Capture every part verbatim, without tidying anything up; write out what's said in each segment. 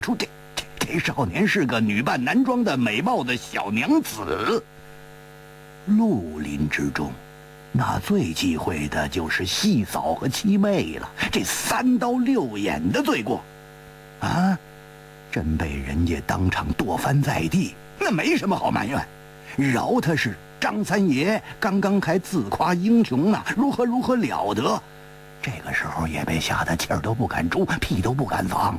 出这这这少年是个女扮男装的美貌的小娘子。绿林之中，那最忌讳的就是戏嫂和妻妹了，这三刀六眼的罪过，啊，真被人家当场剁翻在地，那没什么好埋怨，饶他是张三爷刚刚还自夸英雄呢，如何如何了得，这个时候也被吓得气儿都不敢出，屁都不敢放了。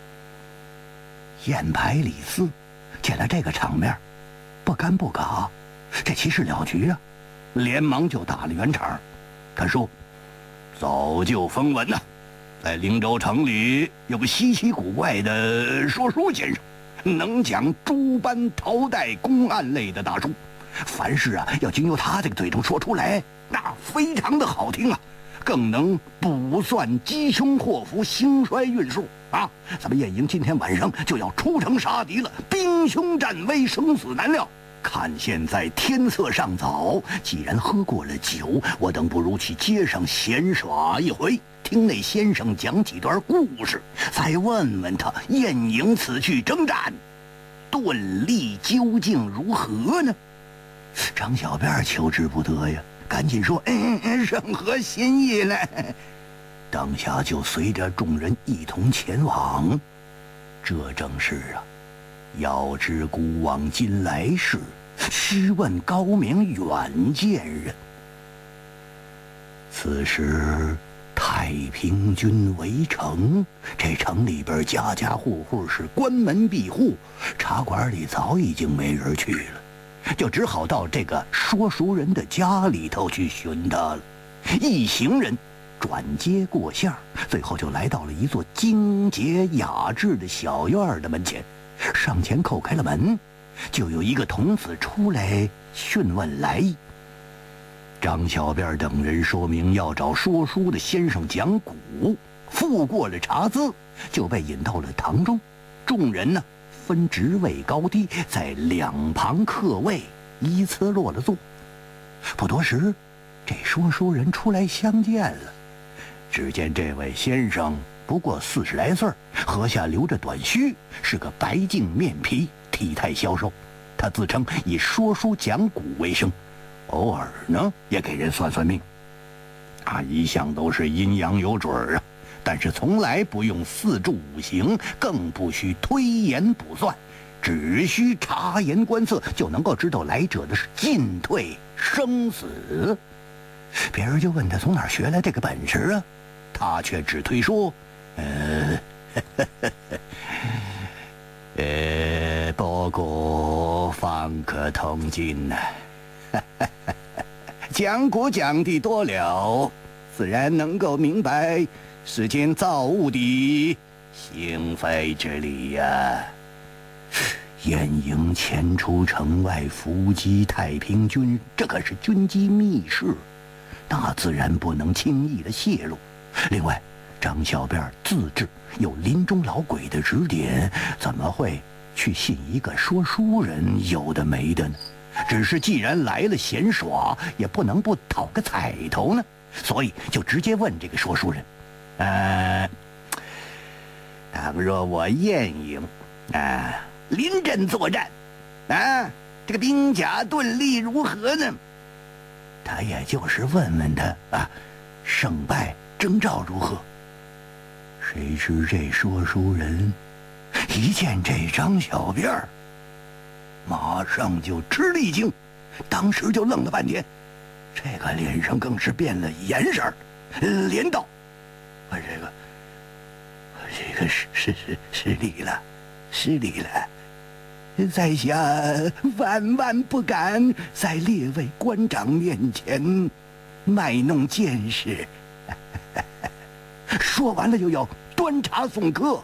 燕白李四见了这个场面，不干不嘎，这其事了局啊，连忙就打了圆场。他说：“早就风闻呐，在灵州城里有个稀奇古怪的说书先生，能讲诸般朝代公案类的大书，凡事啊要经由他这个嘴中说出来，那非常的好听啊，更能卜算吉凶祸福、兴衰运数啊！咱们晏营今天晚上就要出城杀敌了，兵凶战危，生死难料。看现在天色尚早，既然喝过了酒，我等不如去街上闲耍一回，听那先生讲几段故事，再问问他晏营此去征战，盾力究竟如何呢？”张小辫求之不得呀，赶紧说：“嗯，甚合心意嘞！”当下就随着众人一同前往。这正是啊，要知古往今来事，须问高明远见人。此时太平军围城，这城里边家家户户是关门闭户，茶馆里早已经没人去了，就只好到这个说书人的家里头去寻他了。一行人转街过巷，最后就来到了一座精洁雅致的小院的门前。上前叩开了门，就有一个童子出来询问来意。张小辫等人说明要找说书的先生讲古，付过了茶资，就被引到了堂中。众人呢分职位高低，在两旁客位依次落了座。不多时，这说书人出来相见了。只见这位先生不过四十来岁，颌下留着短须，是个白净面皮，体态消瘦。他自称以说书讲古为生，偶尔呢也给人算算命。他一向都是阴阳有准啊，但是从来不用四柱五行，更不需推演卜算，只需察言观色就能够知道来者的是进退生死。别人就问他从哪儿学来这个本事啊，他却只推说：“呃，呵呵呃，不过方可通今呐、啊，讲古讲的多了，自然能够明白世间造物的兴废之理呀、啊。”晏营前出城外伏击太平军，这可是军机密事，那自然不能轻易的泄露。另外，张小辫自知有林中老鬼的指点，怎么会去信一个说书人有的没的呢？只是既然来了闲耍，也不能不讨个彩头呢，所以就直接问这个说书人：“呃，倘若我晏营啊临阵作战，啊，这个兵甲盾力如何呢？”他也就是问问他啊，胜败征兆如何？谁知这说书人一见这张小辫儿，马上就吃了一惊，当时就愣了半天，这个脸上更是变了颜色儿，连道：“我这个，我这个失失失失礼了，失礼了。在下万万不敢在列位官长面前卖弄见识。”说完了就要端茶送客。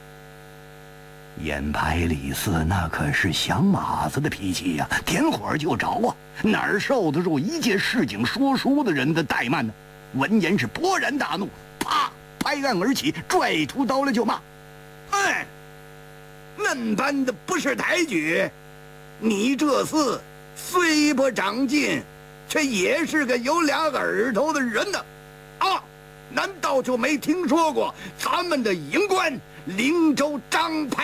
燕白李四那可是响马子的脾气呀、啊，点火就着啊，哪儿受得住一介市井说书的人的怠慢呢？闻言是勃然大怒，啪拍案而起，拽出刀来就骂：“哎，嫩般的不识抬举，你这厮虽不长进，却也是个有俩耳朵的人呢！啊，难道就没听说过咱们的营官灵州张排